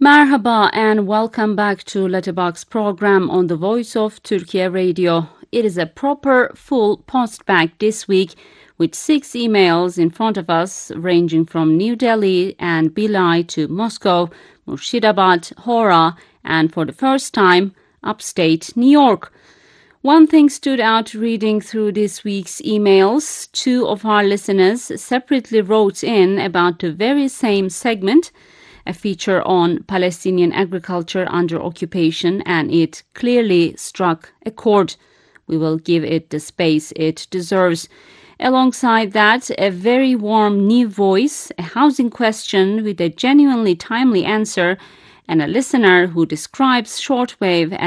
Merhaba and welcome back to Letterbox program on the Voice of Turkey Radio. It is a proper full postbag this week with 6 emails in front of us ranging from New Delhi and Bilai to Moscow, Murshidabad, Hora, and for the first time, upstate New York. One thing stood out reading through this week's emails. 2 of our listeners separately wrote in about the very same segment, a feature on Palestinian agriculture under occupation, and it clearly struck a chord. We will give it the space it deserves. Alongside that, a very warm new voice, a housing question with a genuinely timely answer, and a listener who describes shortwave